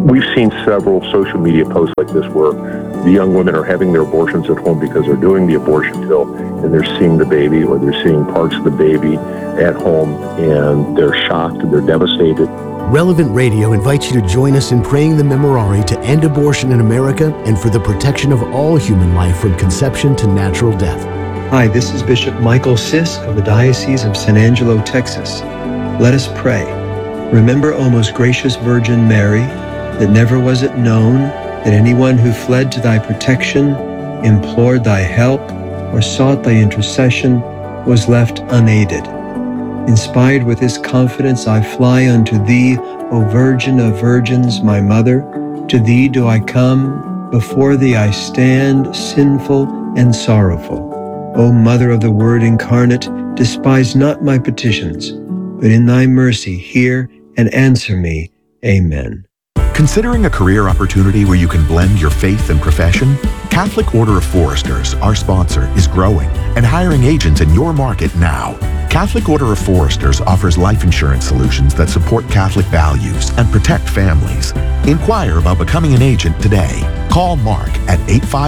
We've seen several social media posts like this where the young women are having their abortions at home because they're doing the abortion pill and they're seeing the baby or they're seeing parts of the baby at home and they're shocked and they're devastated. Relevant Radio invites you to join us in praying the Memorare to end abortion in America and for the protection of all human life from conception to natural death. Hi, this is Bishop Michael Sisk of the Diocese of San Angelo, Texas. Let us pray. Remember, O most gracious Virgin Mary, that never was it known that anyone who fled to thy protection, implored thy help, or sought thy intercession was left unaided. Inspired with this confidence, I fly unto thee, O Virgin of Virgins, my Mother. To thee do I come, before thee I stand, sinful and sorrowful. O Mother of the Word incarnate, despise not my petitions, but in thy mercy hear and answer me. Amen. Considering a career opportunity where you can blend your faith and profession? Catholic Order of Foresters, our sponsor, is growing and hiring agents in your market now. Catholic Order of Foresters offers life insurance solutions that support Catholic values and protect families. Inquire about becoming an agent today. Call Mark at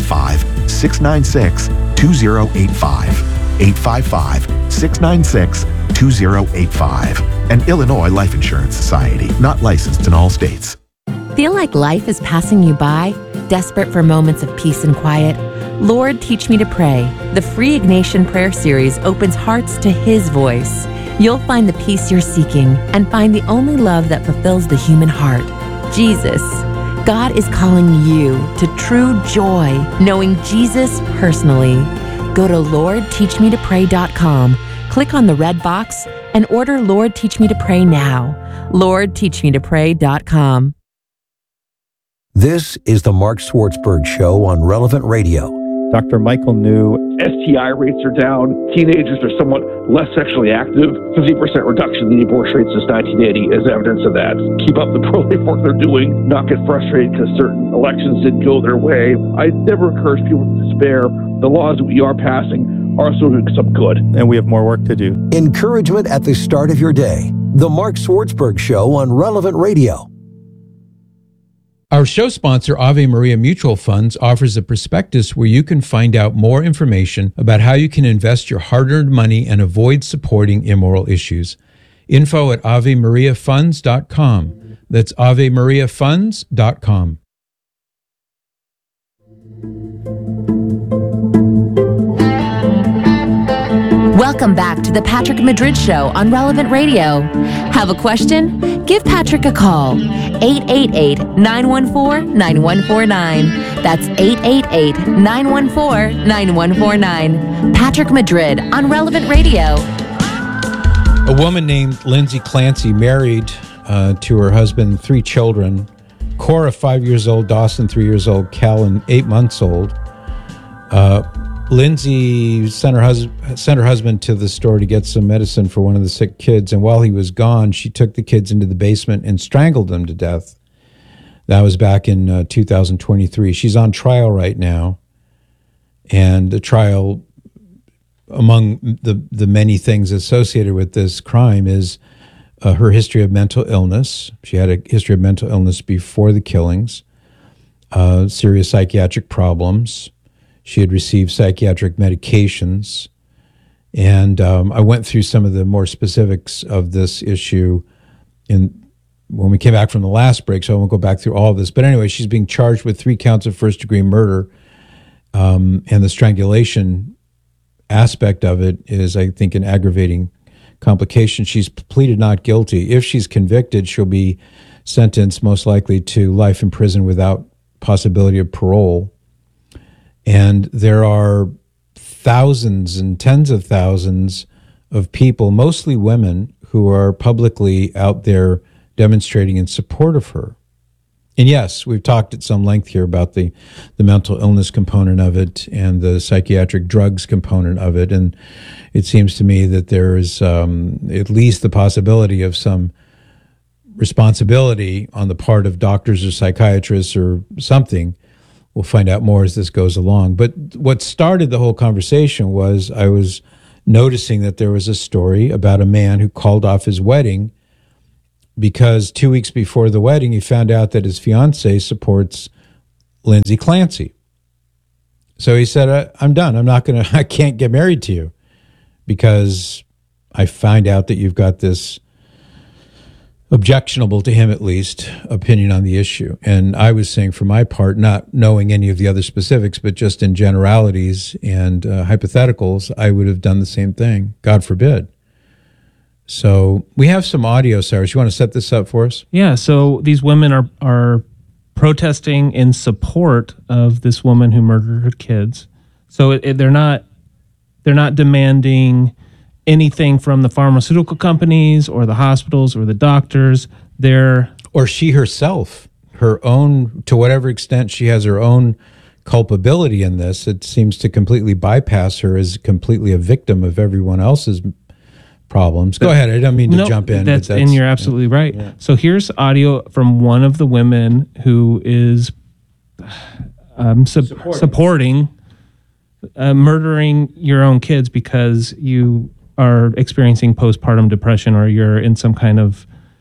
855-696-2085. 855-696-2085. An Illinois Life Insurance Society, not licensed in all states. Feel like life is passing you by? Desperate for moments of peace and quiet? Lord, Teach Me to Pray. The free Ignatian Prayer Series opens hearts to His voice. You'll find the peace you're seeking and find the only love that fulfills the human heart, Jesus. God is calling you to true joy, knowing Jesus personally. Go to LordTeachMeToPray.com, click on the red box, and order Lord, Teach Me to Pray now. LordTeachMeToPray.com. This is the Mark Swartzberg Show on Relevant Radio. Dr. Michael New. STI rates are down. Teenagers are somewhat less sexually active. 50% reduction in the abortion rates since 1980 is evidence of that. Keep up the pro-life work they're doing. Not get frustrated because certain elections didn't go their way. I never encourage people to despair. The laws that we are passing are also doing some good. And we have more work to do. Encouragement at the start of your day. The Mark Swartzberg Show on Relevant Radio. Our show sponsor, Ave Maria Mutual Funds, offers a prospectus where you can find out more information about how you can invest your hard-earned money and avoid supporting immoral issues. Info at AveMariaFunds.com. That's AveMariaFunds.com. Welcome back to the Patrick Madrid Show on Relevant Radio. Have a question? Give Patrick a call. 888-914-9149. That's 888-914-9149. Patrick Madrid on Relevant Radio. A woman named Lindsay Clancy married to her husband 3 children. Cora, 5 years old, Dawson, 3 years old, Callan, 8 months old. Lindsay sent her husband to the store to get some medicine for one of the sick kids, and while he was gone, she took the kids into the basement and strangled them to death. That was back in 2023. She's on trial right now, and the trial, among the many things associated with this crime, is her history of mental illness. She had a history of mental illness before the killings, serious psychiatric problems. She had received psychiatric medications, and I went through some of the more specifics of this issue when we came back from the last break, so I won't go back through all of this. But anyway, she's being charged with 3 counts of first-degree murder, and the strangulation aspect of it is, I think, an aggravating complication. She's pleaded not guilty. If she's convicted, she'll be sentenced most likely to life in prison without possibility of parole. And there are thousands and tens of thousands of people, mostly women, who are publicly out there demonstrating in support of her. And yes, we've talked at some length here about the mental illness component of it and the psychiatric drugs component of it. And it seems to me that there is at least the possibility of some responsibility on the part of doctors or psychiatrists or something. We'll find out more as this goes along. But what started the whole conversation was I was noticing that there was a story about a man who called off his wedding because 2 weeks before the wedding, he found out that his fiance supports Lindsay Clancy. So he said, I'm done. I can't get married to you because I find out that you've got this objectionable, to him at least, opinion on the issue. And I was saying, for my part, not knowing any of the other specifics, but just in generalities and hypotheticals, I would have done the same thing. God forbid. So we have some audio, Cyrus. You want to set this up for us? Yeah. So these women are protesting in support of this woman who murdered her kids. So they're not demanding anything from the pharmaceutical companies or the hospitals or the doctors. Or she herself, her own, to whatever extent she has her own culpability in this, it seems to completely bypass her as completely a victim of everyone else's problems. Go ahead. I don't mean to jump in. And you're absolutely right. Yeah. So here's audio from one of the women who is supporting murdering your own kids because you are experiencing postpartum depression or you're in some kind of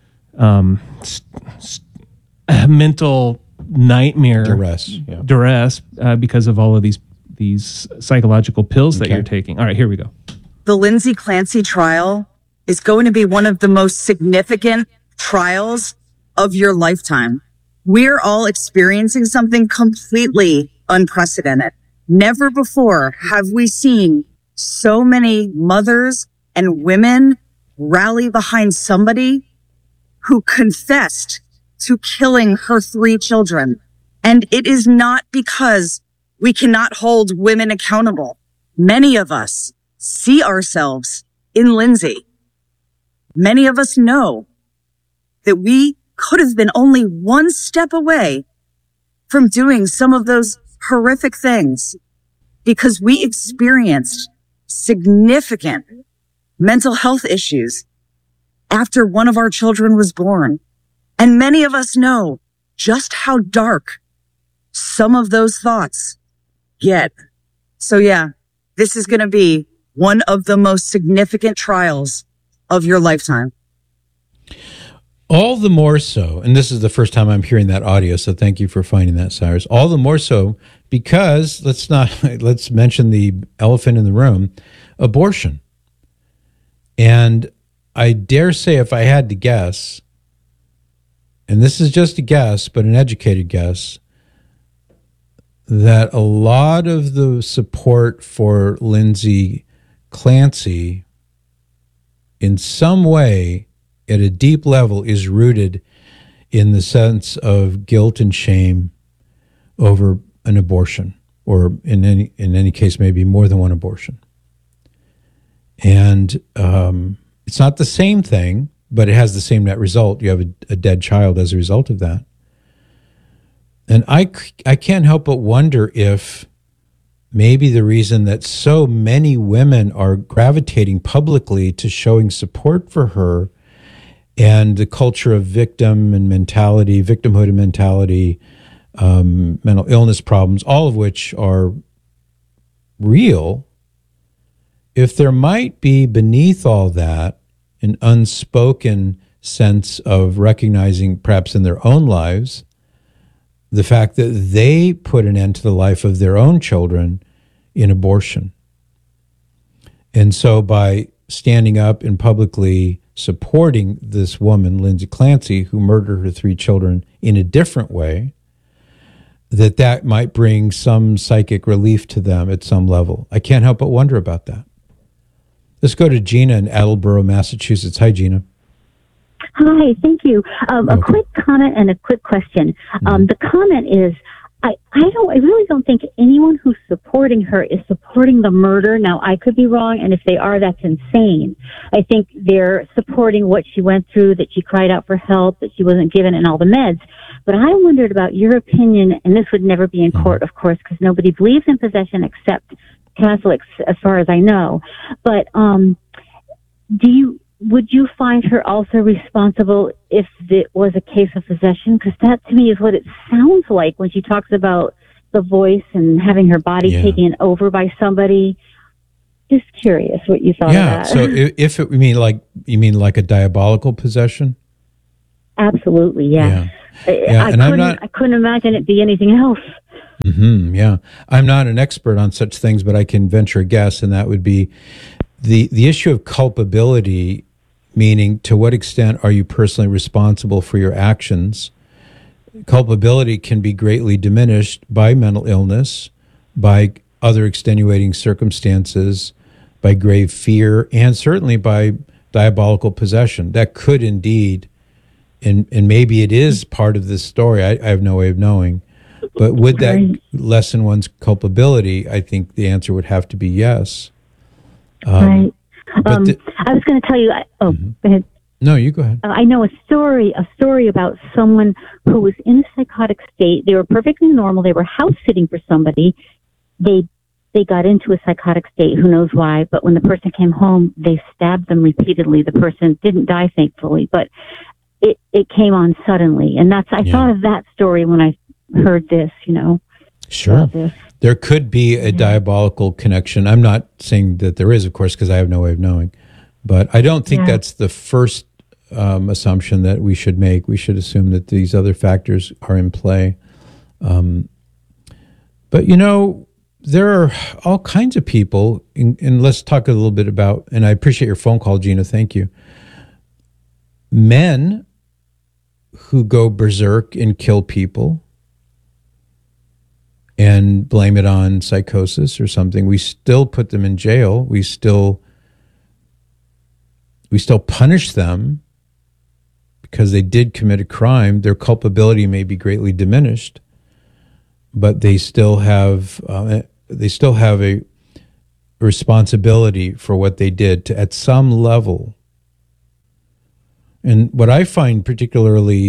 mental nightmare duress because of all of these psychological pills that you're taking. All right, here we go. The Lindsay Clancy trial is going to be one of the most significant trials of your lifetime. We're all experiencing something completely unprecedented. Never before have we seen so many mothers and women rally behind somebody who confessed to killing her 3 children. And it is not because we cannot hold women accountable. Many of us see ourselves in Lindsay. Many of us know that we could have been only one step away from doing some of those horrific things because we experienced significant mental health issues after one of our children was born. And many of us know just how dark some of those thoughts get. So yeah, this is going to be one of the most significant trials of your lifetime. All the more so, and this is the first time I'm hearing that audio, so thank you for finding that, Cyrus. All the more so because let's mention the elephant in the room, abortion. And I dare say, if I had to guess, and this is just a guess, but an educated guess, that a lot of the support for Lindsay Clancy in some way at a deep level is rooted in the sense of guilt and shame over an abortion, or in any case, maybe more than one abortion. And it's not the same thing, but it has the same net result. You have a dead child as a result of that. And I can't help but wonder if maybe the reason that so many women are gravitating publicly to showing support for her and the culture of victimhood and mentality, mental illness problems, all of which are real, if there might be beneath all that an unspoken sense of recognizing, perhaps in their own lives, the fact that they put an end to the life of their own children in abortion. And so by standing up and publicly supporting this woman, Lindsay Clancy, who murdered her 3 children in a different way, that might bring some psychic relief to them at some level. I can't help but wonder about that. Let's go to Gina in Attleboro, Massachusetts. Hi, Gina. Hi, thank you. A quick comment and a quick question. The comment is, I really don't think anyone who's supporting her is supporting the murder. Now, I could be wrong, and if they are, that's insane. I think they're supporting what she went through, that she cried out for help, that she wasn't given and all the meds. But I wondered about your opinion, and this would never be in court, of course, because nobody believes in possession except Catholics, as far as I know. But would you find her also responsible if it was a case of possession? Because that, to me, is what it sounds like when she talks about the voice and having her body taken over by somebody. Just curious what you thought of that. So if you mean like a diabolical possession? Absolutely, yes. Yeah. I couldn't imagine it be anything else. Yeah. I'm not an expert on such things, but I can venture a guess, and that would be the issue of culpability, meaning to what extent are you personally responsible for your actions? Culpability can be greatly diminished by mental illness, by other extenuating circumstances, by grave fear, and certainly by diabolical possession. That could indeed, and maybe it is part of this story, I have no way of knowing, but would that lessen one's culpability? I think the answer would have to be yes. Right. I was going to tell you, go ahead. No, you go ahead. I know a story about someone who was in a psychotic state. They were perfectly normal. They were house sitting for somebody. They got into a psychotic state. Who knows why? But when the person came home, they stabbed them repeatedly. The person didn't die, thankfully, but it came on suddenly. And I thought of that story when I heard this. Sure. There could be a diabolical connection. I'm not saying that there is, of course, because I have no way of knowing. But I don't think that's the first assumption that we should make. We should assume that these other factors are in play. But, there are all kinds of people, and let's talk a little bit about, and I appreciate your phone call, Gina, thank you. Men who go berserk and kill people and blame it on psychosis or something, we still put them in jail. We still punish them because they did commit a crime. Their culpability may be greatly diminished, but they still have a responsibility for what they did at some level. And what I find particularly,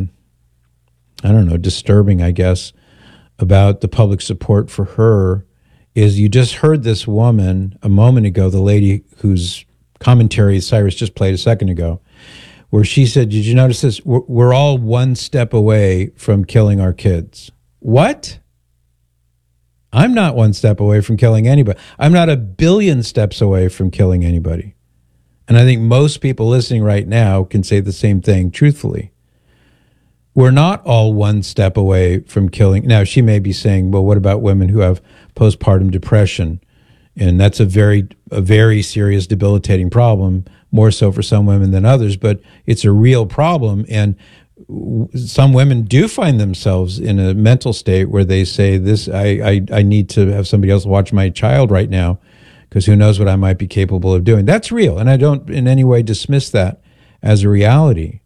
disturbing, I guess, about the public support for her is you just heard this woman a moment ago, the lady whose commentary Cyrus just played a second ago, where she said, did you notice this? We're all one step away from killing our kids. What? I'm not one step away from killing anybody. I'm not 1 billion steps away from killing anybody. And I think most people listening right now can say the same thing truthfully. We're not all one step away from killing. Now, she may be saying, well, what about women who have postpartum depression? And that's a very serious, debilitating problem, more so for some women than others, but it's a real problem. And some women do find themselves in a mental state where they say, I need to have somebody else watch my child right now, because who knows what I might be capable of doing. That's real, and I don't in any way dismiss that as a reality.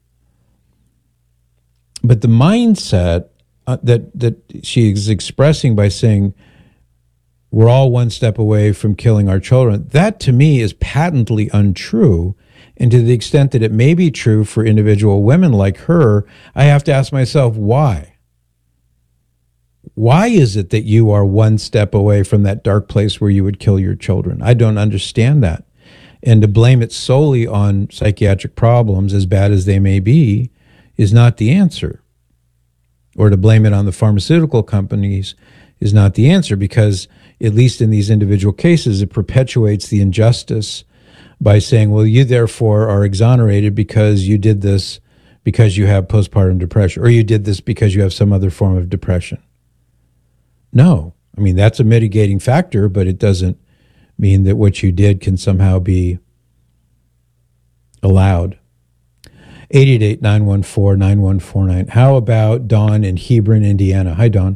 But the mindset that she is expressing by saying, we're all one step away from killing our children, that to me is patently untrue. And to the extent that it may be true for individual women like her, I have to ask myself, why? Why is it that you are one step away from that dark place where you would kill your children? I don't understand that. And to blame it solely on psychiatric problems, as bad as they may be, is not the answer. Or to blame it on the pharmaceutical companies is not the answer, because at least in these individual cases, it perpetuates the injustice by saying, well, you therefore are exonerated because you did this because you have postpartum depression, or you did this because you have some other form of depression. No, I mean, that's a mitigating factor, but it doesn't mean that what you did can somehow be allowed. 888-914-9149. How about Dawn in Hebron, Indiana? Hi, Dawn.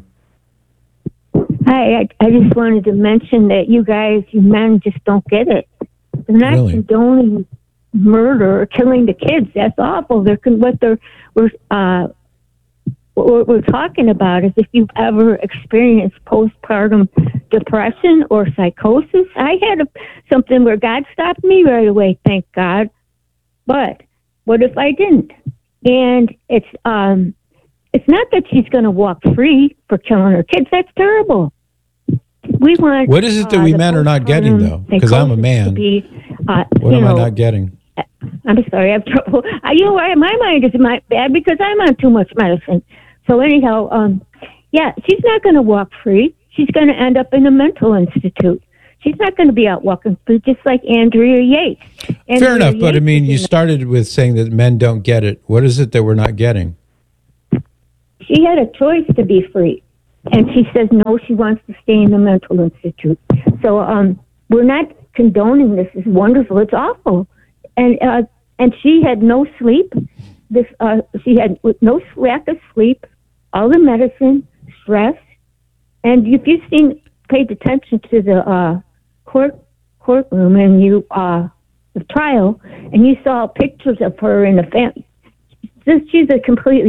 Hi, I just wanted to mention that you men just don't get it. They're not condoning murder or killing the kids. That's awful. What we're talking about is if you've ever experienced postpartum depression or psychosis. I had something where God stopped me right away, thank God. But what if I didn't? And it's not that she's going to walk free for killing her kids. That's terrible. We want. What is it that we men are not getting, though? Because I'm a man. What am I not getting? I'm sorry, I have trouble. My mind is bad because I'm on too much medicine. So anyhow, she's not going to walk free. She's going to end up in a mental institute. She's not going to be out walking free, just like Andrea Yates. Fair enough, but I mean, you started with saying that men don't get it. What is it that we're not getting? She had a choice to be free, and she says no, she wants to stay in the mental institute. So we're not condoning this. It's wonderful. It's awful. And she had no sleep. She had no lack of sleep, all the medicine, stress. And if you've paid attention to the courtroom and the trial, and you saw pictures of her in the family, she's a completely